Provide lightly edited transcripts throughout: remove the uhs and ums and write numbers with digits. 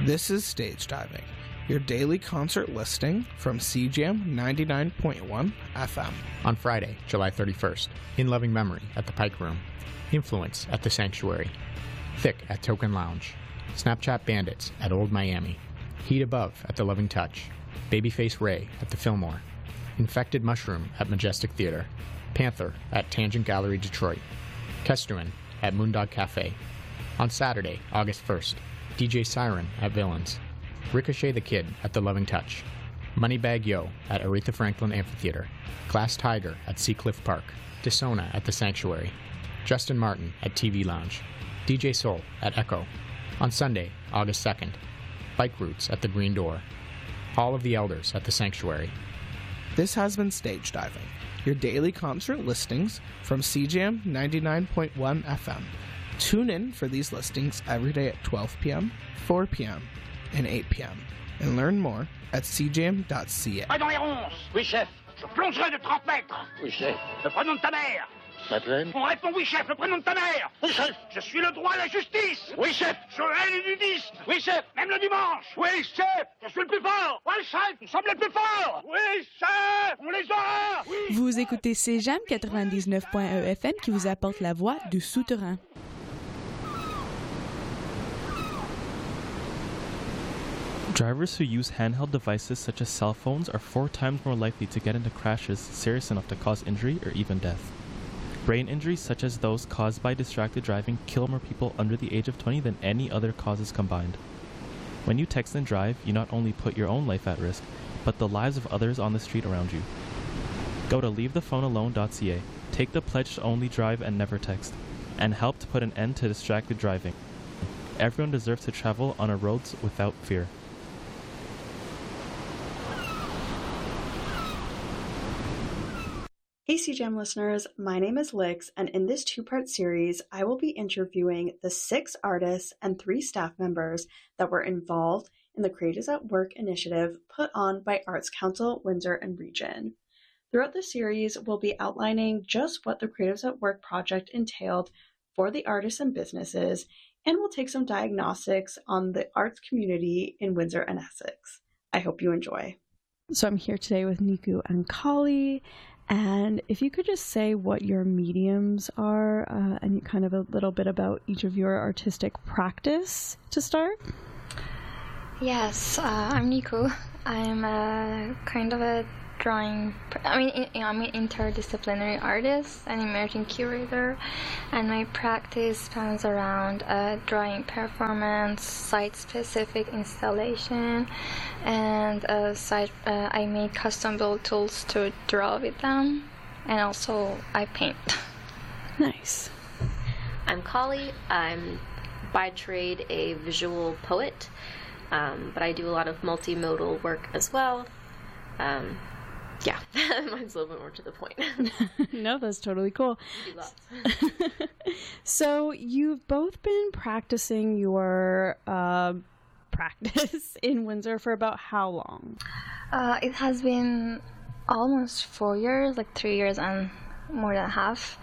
This is Stage Diving, your daily concert listing from CJAM 99.1 FM. On Friday, July 31st, In Loving Memory at the Pike Room, Influence at the Sanctuary, Thick at Token Lounge, Snapchat Bandits at Old Miami, Heat Above at the Loving Touch, Babyface Ray at the Fillmore, Infected Mushroom at Majestic Theater, Panther at Tangent Gallery Detroit, Kestruan at Moondog Cafe. On Saturday, August 1st, DJ Siren at Villains, Ricochet the Kid at the Loving Touch, Moneybag Yo at Aretha Franklin Amphitheater, Glass Tiger at Seacliff Park, Disona at the Sanctuary, Justin Martin at TV Lounge, DJ Soul at Echo. On Sunday, August 2nd, Bike Routes at the Green Door, Hall of the Elders at the Sanctuary. This has been Stage Diving, your daily concert listings from CJAM 99.1 FM. Tune in for these listings every day at 12 p.m., 4 p.m., and 8 p.m. and learn more at cjam.ca. Pas dans les ronces. Oui, chef. Je plongerai de 30 mètres. Oui, chef. Le prénom de ta mère. Madeleine. On répond oui, chef. Le prénom de ta mère. Oui, chef. Je suis le droit et la justice. Oui, chef. Je hais les nudistes. Oui, chef. Même le dimanche. Oui, chef. Je suis le plus fort. Oui, chef. Nous sommes les plus forts. Oui, chef. On les aura. Oui. Vous écoutez CJAM 99.1 FM qui vous apporte la voix du souterrain. Drivers who use handheld devices such as cell phones are 4 times more likely to get into crashes serious enough to cause injury or even death. Brain injuries such as those caused by distracted driving kill more people under the age of 20 than any other causes combined. When you text and drive, you not only put your own life at risk, but the lives of others on the street around you. Go to leavethephonealone.ca, take the pledge to only drive and never text, and help to put an end to distracted driving. Everyone deserves to travel on our roads without fear. Hey CJAM listeners, my name is Lix, and in this two-part series, I will be interviewing the 6 artists and 3 staff members that were involved in the Creatives at Work initiative put on by Arts Council Windsor and Region. Throughout the series, we'll be outlining just what the Creatives at Work project entailed for the artists and businesses, and we'll take some diagnostics on the arts community in Windsor and Essex. I hope you enjoy. So I'm here today with Niku and Kali. And if you could just say what your mediums are and kind of a little bit about each of your artistic practice to start. Yes, I'm Nico. I'm kind of a drawing, I'm an interdisciplinary artist and emerging curator, and my practice spans around drawing performance, site-specific installation, and I make custom-built tools to draw with them, and also I paint. Nice. I'm Kali. I'm by trade a visual poet, but I do a lot of multimodal work as well. Yeah, mine's a little bit more to the point. No, that's totally cool. You do lots. So you've both been practicing your practice in Windsor for about how long? It has been almost 4 years, like 3 years and more than half.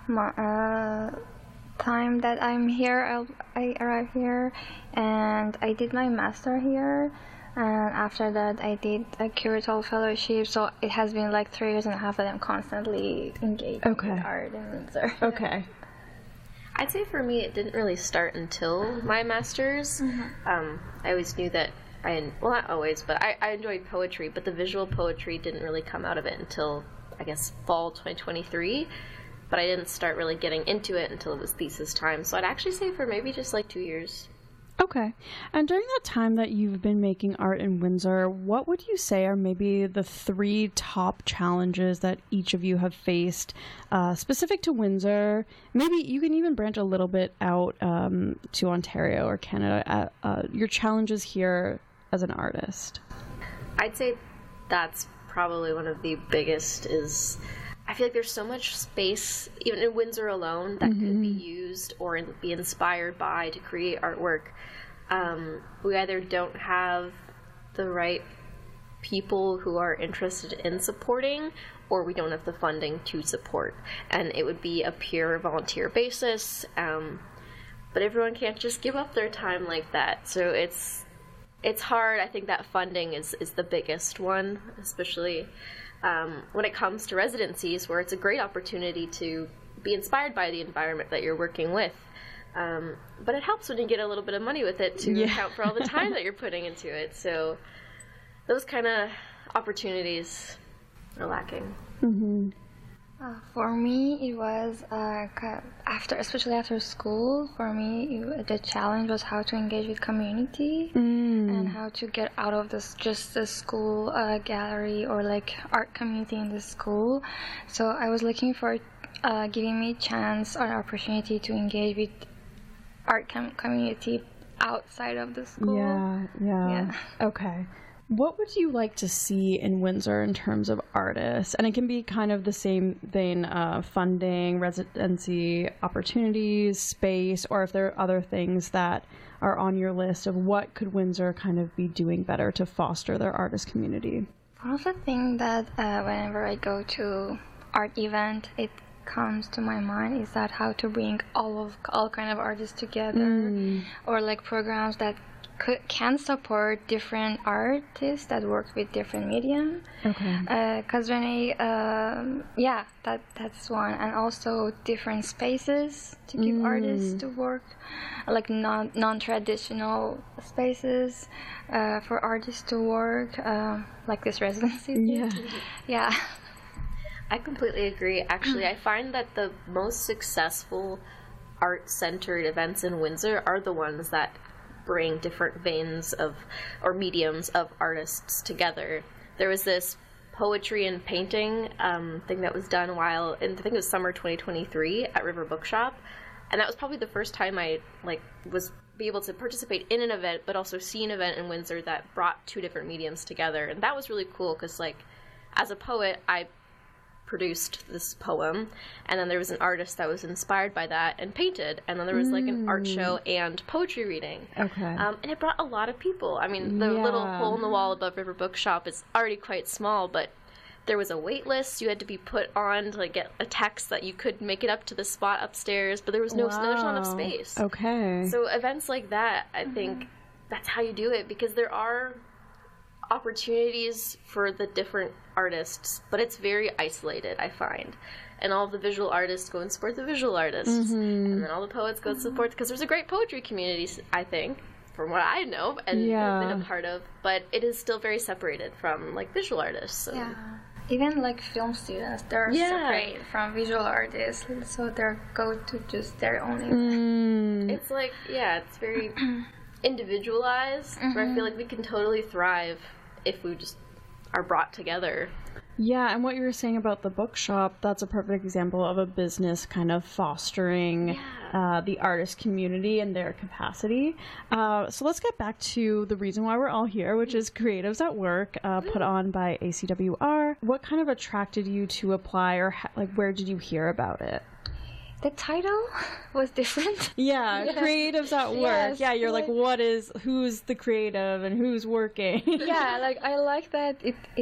Time that I'm here, I arrived here, and I did my master here. And after that, I did a curatorial fellowship, so it has been like 3 years and a half that I'm constantly engaged in art in Windsor. Okay. I'd say for me, it didn't really start until my master's. I always knew that well, not always, but I enjoyed poetry, but the visual poetry didn't really come out of it until, I guess, fall 2023. But I didn't start really getting into it until it was thesis time, so I'd actually say for maybe just like 2 years. Okay. And during that time that you've been making art in Windsor, what would you say are maybe the 3 top challenges that each of you have faced specific to Windsor? Maybe you can even branch a little bit out to Ontario or Canada, your challenges here as an artist. I'd say that's probably one of the biggest is I feel like there's so much space, even in Windsor alone, that could be used or be inspired by to create artwork. We either don't have the right people who are interested in supporting, or we don't have the funding to support. And it would be a pure volunteer basis, but everyone can't just give up their time like that. So it's it's hard. I think that funding is the biggest one, especially when it comes to residencies, where it's a great opportunity to be inspired by the environment that you're working with. But it helps when you get a little bit of money with it to account for all the time that you're putting into it. So those kind of opportunities are lacking. Mm-hmm. For me, it was especially after school. For me, the challenge was how to engage with community and how to get out of just the school gallery or like art community in the school. So I was looking for giving me chance or opportunity to engage with art community outside of the school. Yeah. Okay. What would you like to see in Windsor in terms of artists? And it can be kind of the same vein, funding, residency opportunities, space, or if there are other things that are on your list of what could Windsor kind of be doing better to foster their artist community. One of the things that whenever I go to art event, it comes to my mind is that how to bring all kind of artists together, or like programs that can support different artists that work with different medium. Okay. Because when that's one, and also different spaces to give artists to work, like non-traditional spaces for artists to work, like this residency. Yeah. I completely agree. Actually, I find that the most successful art-centered events in Windsor are the ones that bring different veins or mediums of artists together. There was this poetry and painting thing that was done I think it was summer 2023 at River Bookshop, and that was probably the first time I was able to participate in an event, but also see an event in Windsor that brought two different mediums together, and that was really cool because, as a poet, I produced this poem, and then there was an artist that was inspired by that and painted, and then there was an art show and poetry reading. Okay. And it brought a lot of people. I mean, the little hole in the wall above River Bookshop is already quite small, but there was a wait list. You had to be put on to get a text that you could make it up to the spot upstairs, but there was there's not enough space. Okay. So events like that, I think that's how you do it, because there are opportunities for the different artists, but it's very isolated, I find. And all of the visual artists go and support the visual artists, and then all the poets go and support, because there's a great poetry community, I think, from what I know and have been a part of, but it is still very separated from visual artists. So. Yeah. Even film students, they're separate from visual artists, so they go to just their own event. It's it's very individualized, where I feel like we can totally thrive if we just are brought together. Yeah, and what you were saying about the bookshop, that's a perfect example of a business kind of fostering the artist community and their capacity. So let's get back to the reason why we're all here, which is Creatives at Work, put on by ACWR. What kind of attracted you to apply, or where did you hear about it? The title was different. Yeah, Creatives at Work. Yes, yeah, you're who's the creative and who's working? Yeah, I like that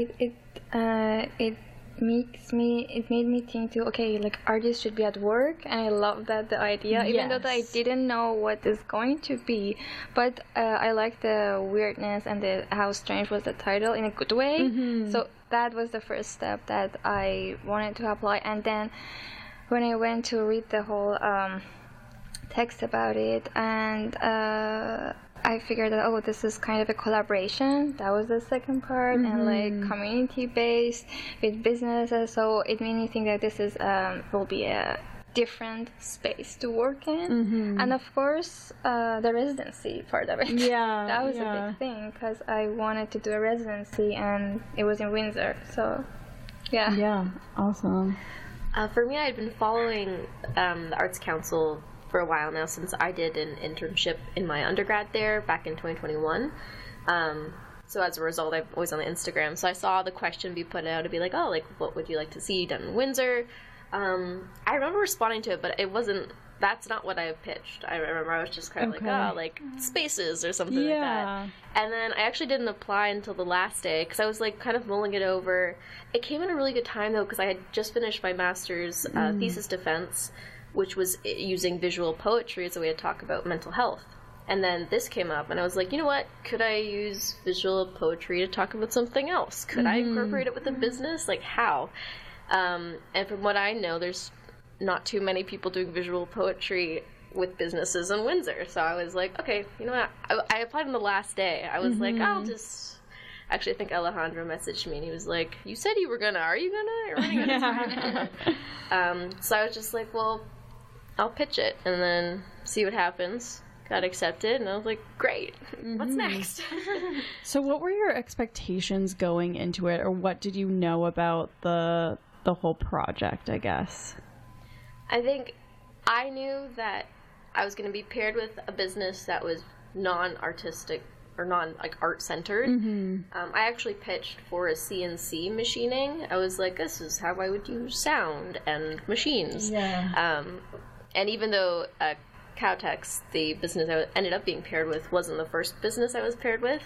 it made me think too, artists should be at work, and I love the idea, even though I didn't know what it's going to be, but I like the weirdness and how strange was the title in a good way. So that was the first step that I wanted to apply, and then when I went to read the whole text about it, and I figured that, this is kind of a collaboration. That was the second part, and community-based with businesses. So it made me think that this is will be a different space to work in. And of course, the residency part of it. Yeah, that was a big thing, because I wanted to do a residency, and it was in Windsor. So, yeah. Yeah, awesome. For me, I had been following the Arts Council for a while now, since I did an internship in my undergrad there back in 2021. So as a result, I'm always on the Instagram. So I saw the question be put out to be what would you like to see done in Windsor? I remember responding to it, but that's not what I pitched. I remember I was just kind of spaces or something like that. And then I actually didn't apply until the last day, because I was kind of mulling it over. It came at a really good time though, because I had just finished my master's thesis defense, which was using visual poetry as a way to talk about mental health. And then this came up, and I was like, you know what? Could I use visual poetry to talk about something else? Could I incorporate it with a business? Like, how? And from what I know, there's not too many people doing visual poetry with businesses in Windsor. So I was like, okay, you know what? I applied on the last day. I was like, I'll just... Actually, I think Alejandro messaged me, and he was like, you said you were gonna. Are you gonna? Or are you gonna? So I was just like, well, I'll pitch it, and then see what happens. Got accepted, and I was like, great. What's next? So what were your expectations going into it, or what did you know about the whole project, I guess? I think I knew that I was going to be paired with a business that was non-artistic or art-centered. I actually pitched for a CNC machining. I was like, this is how I would use sound and machines. And even though Cowtex, the business I ended up being paired with, wasn't the first business I was paired with,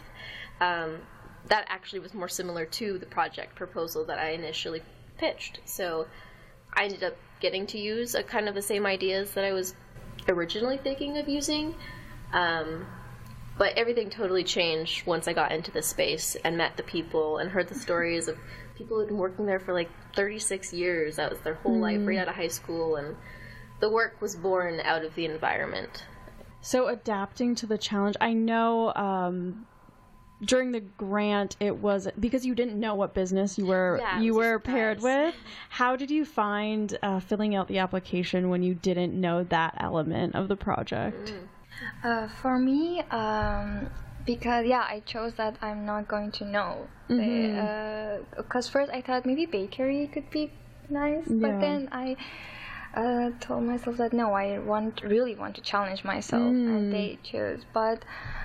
that actually was more similar to the project proposal that I initially pitched. So I ended up getting to use a kind of the same ideas that I was originally thinking of using. But everything totally changed once I got into the space and met the people and heard the stories of people who had been working there for like 36 years. That was their whole life right out of high school, and the work was born out of the environment. So adapting to the challenge, I know during the grant it was because you didn't know what business you were paired with. How did you find filling out the application when you didn't know that element of the project? For me, because I chose that I'm not going to know. Because first I thought maybe bakery could be nice, but then I told myself that no, I really want to challenge myself, and they chose. But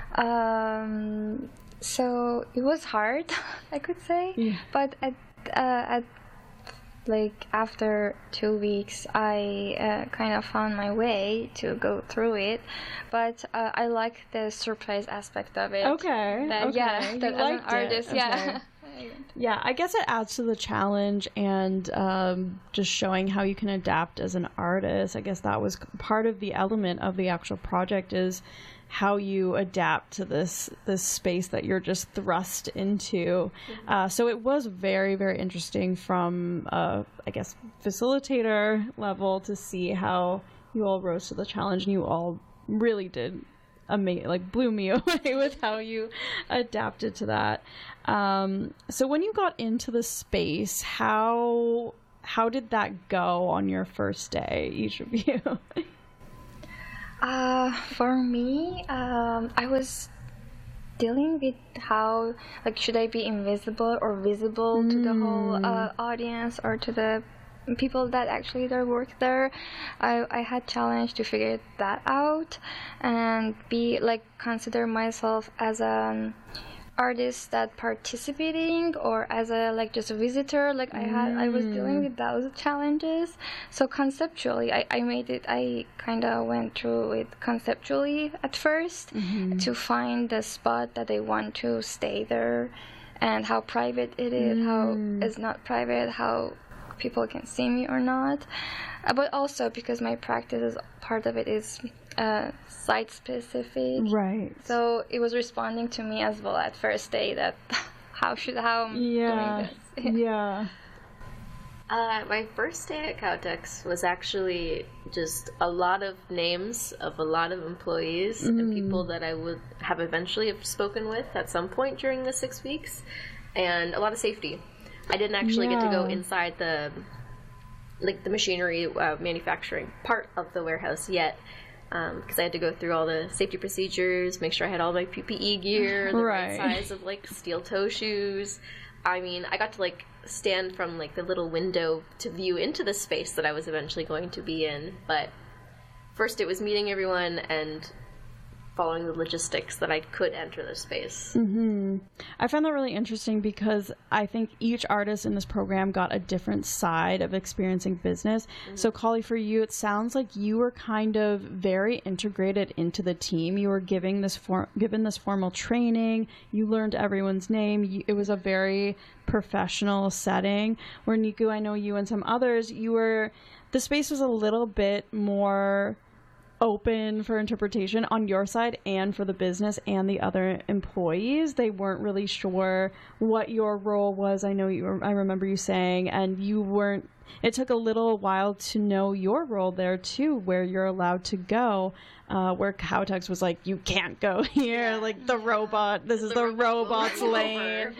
so it was hard, I could say. But at like after 2 weeks, I kind of found my way to go through it. But I like the surprise aspect of it. That as an artist, Yeah, I guess it adds to the challenge and just showing how you can adapt as an artist. I guess that was part of the element of the actual project, is how you adapt to this space that you're just thrust into. So it was very, very interesting from, I guess, facilitator level to see how you all rose to the challenge, and you all really did blew me away with how you adapted to that. So when you got into the space, how did that go on your first day, each of you? For me, I was dealing with how, should I be invisible or visible to the whole audience or to the people that actually work there. I had challenged to figure that out and consider myself as an artist that participating or as a just a visitor. I was dealing with those challenges. So conceptually I kind of went through it conceptually at first to find the spot that I want to stay there, and how private it is, how it's not private, how people can see me or not, but also because my practice part of it is site specific, right? So it was responding to me as well at first day that how I'm doing this. My first day at Cowtex was actually just a lot of names of a lot of employees and people that I would have eventually have spoken with at some point during the 6 weeks, and a lot of safety. I didn't actually get to go inside the machinery manufacturing part of the warehouse yet, because I had to go through all the safety procedures, make sure I had all my PPE gear, the right size of steel toe shoes. I mean, I got to stand from the little window to view into the space that I was eventually going to be in. But first it was meeting everyone and following the logistics that I could enter the space. I found that really interesting because I think each artist in this program got a different side of experiencing business. So Kali, for you, it sounds like you were kind of very integrated into the team. You were given this formal training. You learned everyone's name. It was a very professional setting. Where Niku, I know you and some others, the space was a little bit more open for interpretation on your side and for the business and the other employees. They weren't really sure what your role was. I remember you saying, and you weren't, it took a little while to know your role there too, where you're allowed to go, where Kautex was like, you can't go here, like the robot, this is the robot's lane.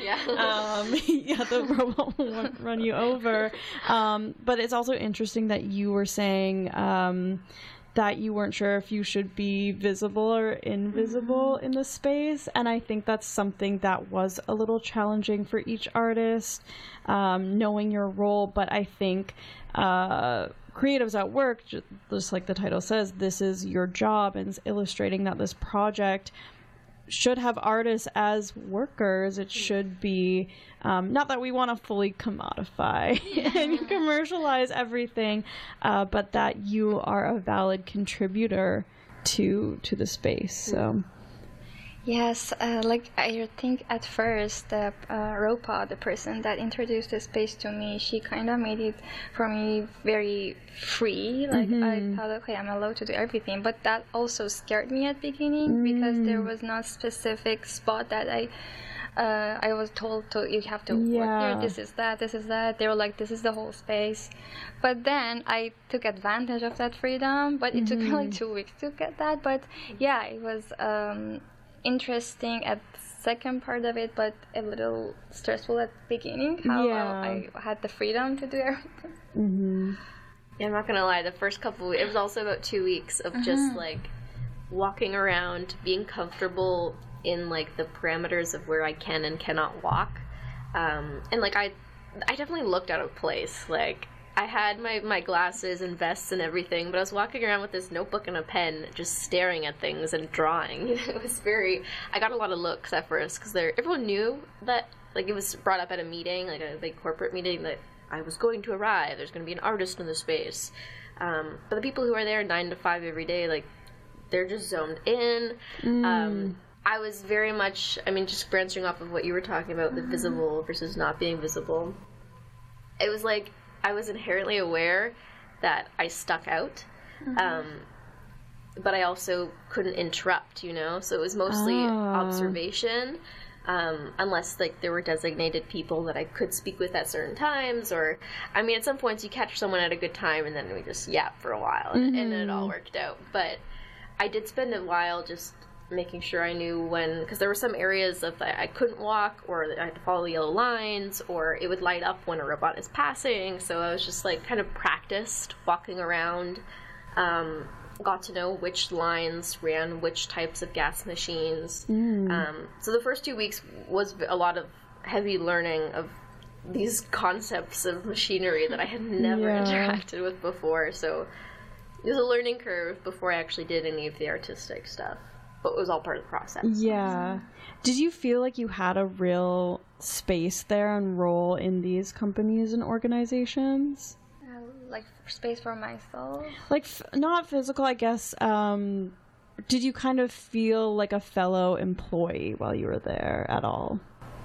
The robot won't run you over. But it's also interesting that you were saying that you weren't sure if you should be visible or invisible in the space, and I think that's something that was a little challenging for each artist, knowing your role. But I think Creatives at Work, just like the title says, this is your job, and it's illustrating that this project should have artists as workers. It should be not that we want to fully commodify and commercialize everything, but that you are a valid contributor to the space. So yes, like I think at first Ropa, the person that introduced the space to me, she kind of made it for me very free. Like I thought, okay, I'm allowed to do everything, but that also scared me at beginning because there was not specific spot that I was told to, you have to work here, this is that. They were like, this is the whole space. But then I took advantage of that freedom, but it took me like 2 weeks to get that. But yeah, it was interesting at the second part of it, but a little stressful at the beginning, how I had the freedom to do everything. Yeah, I'm not gonna lie, the first couple weeks, it was also about 2 weeks of just like walking around, being comfortable in like the parameters of where I can and cannot walk, and like I definitely looked out of place. Like I had my glasses and vests and everything, but I was walking around with this notebook and a pen, just staring at things and drawing. It was I got a lot of looks at first, because everyone knew that, like, it was brought up at a meeting, like a big corporate meeting, that I was going to arrive, there's going to be an artist in the space. But the people who are there 9 to 5 every day, like, they're just zoned in. I was very much, I mean, just branching off of what you were talking about, the visible versus not being visible. It was like, I was inherently aware that I stuck out, but I also couldn't interrupt, you know? So it was mostly observation, unless, like, there were designated people that I could speak with at certain times, or, I mean, at some points you catch someone at a good time, and then we just yap for a while, and then it all worked out. But I did spend a while just making sure I knew when, because there were some areas of I couldn't walk, or I had to follow the yellow lines, or it would light up when a robot is passing. So I was just like kind of practiced walking around, got to know which lines ran which types of gas machines. So the first 2 weeks was a lot of heavy learning of these concepts of machinery that I had never interacted with before. So it was a learning curve before I actually did any of the artistic stuff. But it was all part of the process. Yeah. Did you feel like you had a real space there and role in these companies and organizations? Like space for myself? Like, not physical, I guess. Did you kind of feel like a fellow employee while you were there at all?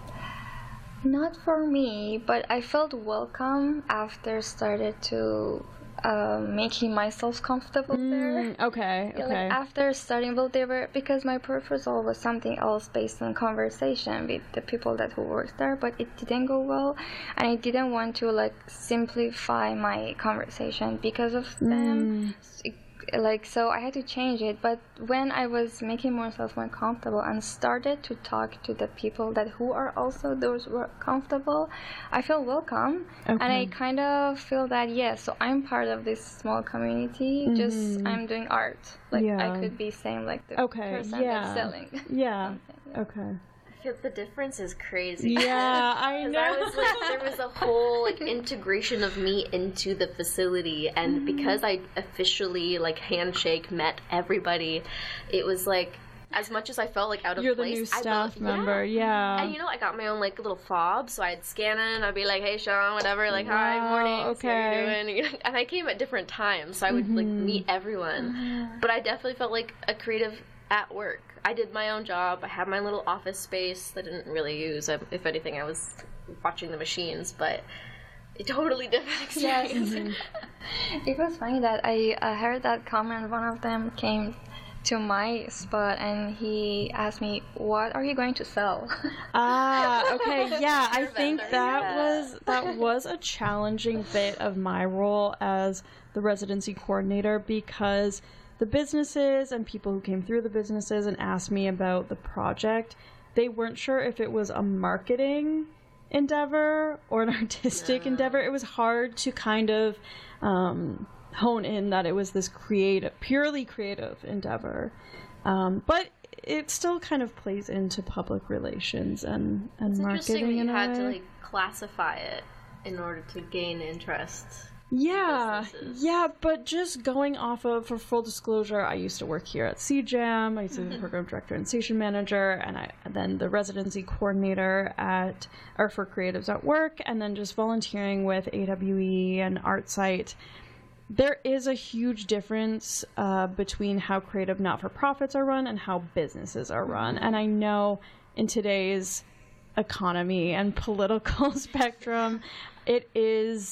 Not for me, but I felt welcome after started to making myself comfortable there. Okay. Like after starting, well, they were, because my proposal was something else based on conversation with the people who worked there, but it didn't go well, and I didn't want to like simplify my conversation because of them. So I had to change it. But when I was making myself more comfortable and started to talk to the people who are also those were comfortable, I feel welcome. And I kind of feel that, so I'm part of this small community, just I'm doing art. Like I could be saying like the person that's selling. Okay. I feel the difference is crazy. Yeah, I know. I was like, there was a whole like integration of me into the facility, and because I officially like handshake met everybody, it was like, as much as I felt like out of You're place, the new staff member, And you know, I got my own like little fob, so I'd scan in, I'd be like, hey Sean, whatever, like, hi, morning, how are you doing? And I came at different times, so I would like meet everyone. But I definitely felt like a creative at work. I did my own job. I had my little office space that I didn't really use. If anything, I was watching the machines, but a totally different experience. It was funny that I heard that comment. One of them came to my spot and he asked me, "What are you going to sell?" Okay, yeah, I think that was a challenging bit of my role as the residency coordinator, because the businesses and people who came through the businesses and asked me about the project, they weren't sure if it was a marketing endeavor or an artistic endeavor. It was hard to kind of hone in that it was this purely creative endeavor. But it still kind of plays into public relations and it's marketing. You had to like classify it in order to gain interest. Yeah, but just going off of, for full disclosure, I used to work here at CJAM. I used to be the program director and station manager, and then the residency coordinator for Creatives at Work, and then just volunteering with AWE and ArtSite. There is a huge difference between how creative not-for-profits are run and how businesses are run. And I know in today's economy and political spectrum, it is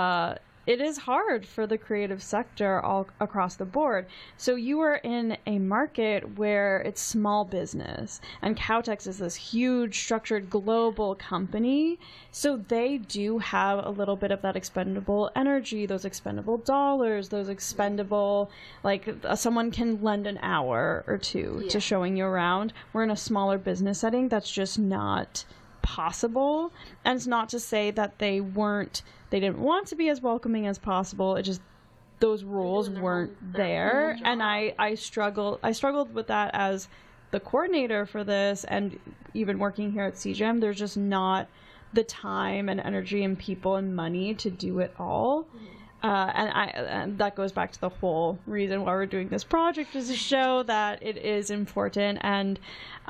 hard for the creative sector all across the board. So you are in a market where it's small business, and Kautex is this huge, structured, global company. So they do have a little bit of that expendable energy, those expendable dollars, those expendable, like someone can lend an hour or two to showing you around. We're in a smaller business setting. That's just not possible. And it's not to say that they didn't want to be as welcoming as possible. It just, those rules weren't there. And I struggled with that as the coordinator for this, and even working here at CJAM, there's just not the time and energy and people and money to do it all. And that goes back to the whole reason why we're doing this project, is to show that it is important. And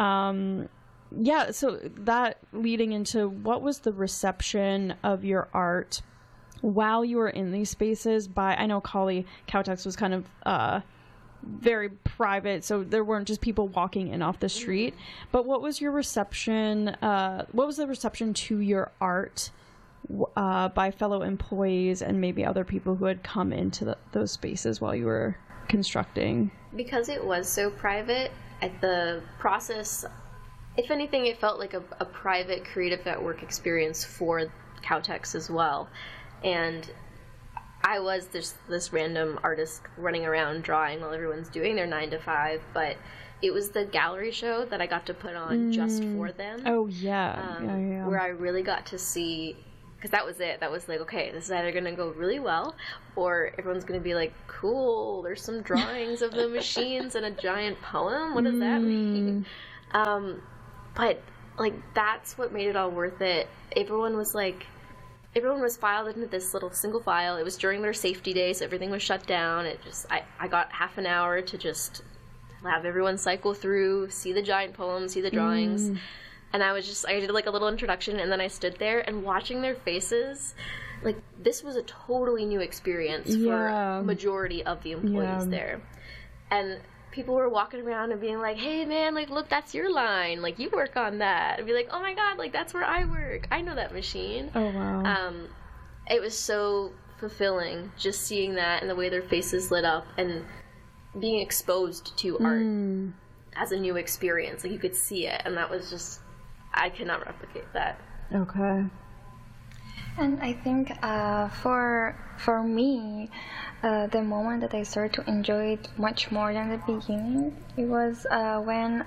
so that leading into, what was the reception of your art while you were in these spaces? I know Kautex was kind of very private, so there weren't just people walking in off the street. But what was your reception? What was the reception to your art by fellow employees and maybe other people who had come into those spaces while you were constructing? Because it was so private, at the process, if anything, it felt like a private Creative at Work experience for Kautex as well. And I was this random artist running around drawing while everyone's doing their 9 to 5, but it was the gallery show that I got to put on just for them. Oh, yeah. Where I really got to see, because that was it. That was like, okay, this is either going to go really well, or everyone's going to be like, cool, there's some drawings of the machines and a giant poem. What does that mean? But, like, that's what made it all worth it. Everyone was filed into this little single file. It was during their safety day, so everything was shut down. I got half an hour to just have everyone cycle through, see the giant poems, see the drawings. And I did like a little introduction, and then I stood there, and watching their faces, like, this was a totally new experience for a majority of the employees there. And people were walking around and being like, hey man, like, look, that's your line, like, you work on that. And be like, oh my god, like, that's where I work, I know that machine. Oh wow. It was so fulfilling just seeing that and the way their faces lit up and being exposed to art as a new experience. Like, you could see it, and that was just, I cannot replicate that. Okay. And I think for me, the moment that I started to enjoy it much more than the beginning, it was when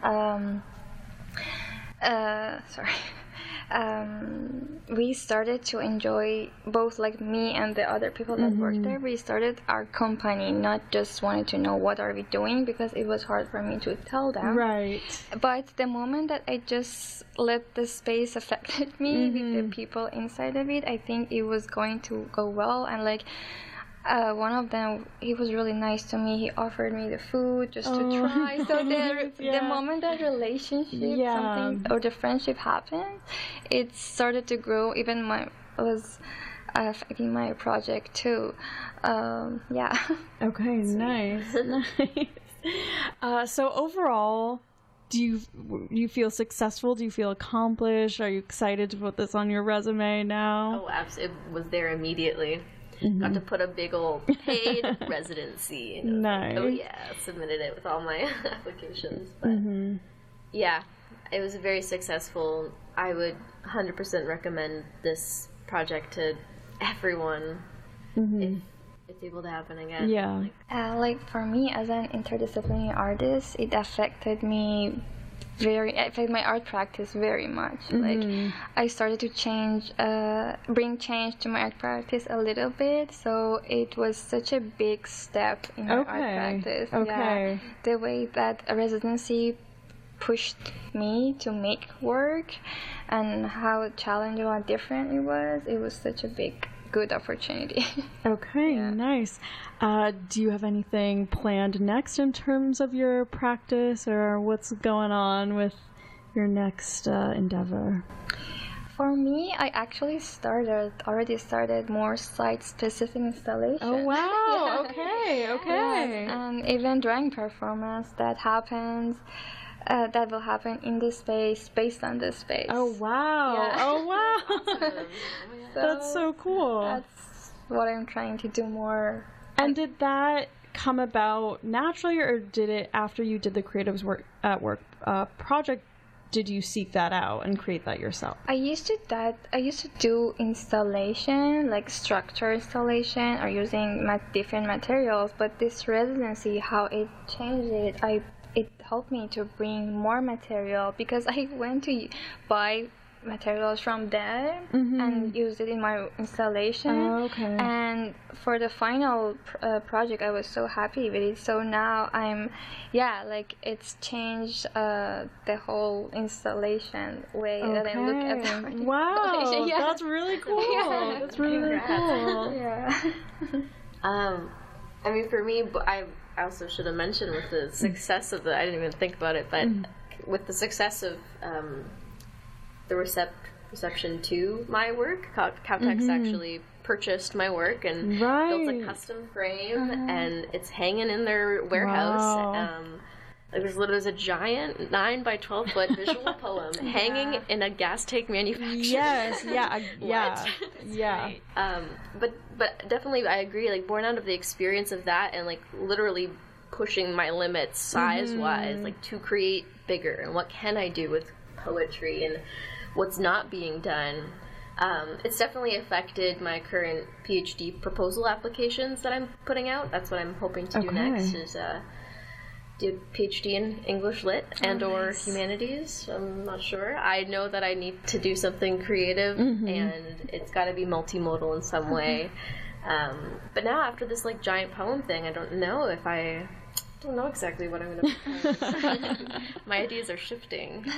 we started to enjoy, both like me and the other people that worked there, we started our company, not just wanted to know what are we doing, because it was hard for me to tell them. Right. But the moment that I just let the space affected me with the people inside of it, I think it was going to go well. And like, one of them, he was really nice to me. He offered me the food just to try. So the moment that relationship, something, or the friendship happened, it started to grow. Even was affecting my project too. Okay, nice, nice. So overall, do you feel successful? Do you feel accomplished? Are you excited to put this on your resume now? Oh, absolutely. It was there immediately. got to put a big old paid residency. And Nice. Like, oh yeah, submitted it with all my applications. But yeah, it was very successful. I would 100% recommend this project to everyone if it's able to happen again. Yeah. Like for me as an interdisciplinary artist, it affected me my art practice very much. Like I started to bring change to my art practice a little bit, so it was such a big step in my art practice. Okay. Yeah, the way that a residency pushed me to make work and how challenging and different it was such a big good opportunity. Okay, nice. Do you have anything planned next in terms of your practice, or what's going on with your next endeavor? For me, I actually already started more site-specific installation. Oh, wow. Yeah. Okay. Yes, and even drawing performance that will happen in this space, based on this space. Oh, wow. Yeah. Oh, wow. That's so cool. That's what I'm trying to do more. And did that come about naturally, or did it after you did the Creatives Work project? Did you seek that out and create that yourself? I used to do installation, like structure installation, or using different materials. But this residency, how it changed it helped me to bring more material, because I went to buy materials from there and used it in my installation. Oh, okay. And for the final project, I was so happy with it. So now it's changed the whole installation way that I look at the art Wow, installation. Yeah. that's really cool. Yeah. That's really cool. Yeah. I mean, for me, I also should have mentioned with the success of I didn't even think about it, but with the success of the reception to my work, Kautex actually purchased my work and built a custom frame, and it's hanging in their warehouse. Wow. There's a giant 9 by 12 foot visual poem hanging in a gas tank manufacturer. Yes, yeah. But definitely I agree, like born out of the experience of that and like literally pushing my limits size wise, like to create bigger and what can I do with poetry and what's not being done. It's definitely affected my current PhD proposal applications that I'm putting out. That's what I'm hoping to do next, is do a PhD in English Lit or humanities. I'm not sure. I know that I need to do something creative, and it's got to be multimodal in some way. But now after this like giant poem thing, I don't know exactly what I'm going to propose. My ideas are shifting.